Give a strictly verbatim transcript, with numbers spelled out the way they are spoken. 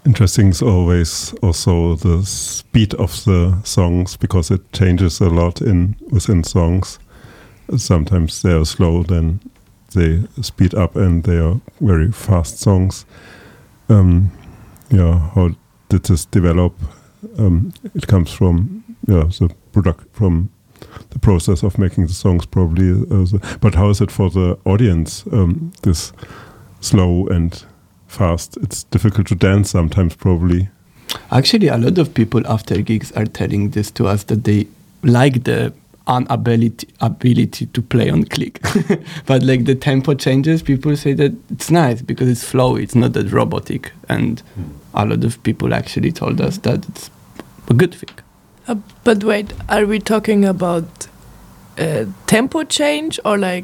interesting is always also the speed of the songs, because it changes a lot in within songs. Sometimes they are slow, then they speed up, and they are very fast songs. Um, yeah, how did this develop? Um, it comes from yeah the product from the process of making the songs, probably. Uh, the, but how is it for the audience? Um, this slow and fast. It's difficult to dance sometimes, probably. Actually, a lot of people after gigs are telling this to us, that they like the inability ability to play on click. But like the tempo changes, people say that it's nice because it's flowy, it's not that robotic. And mm. a lot of people actually told us that it's a good thing. Uh, but wait, are we talking about uh, tempo change or like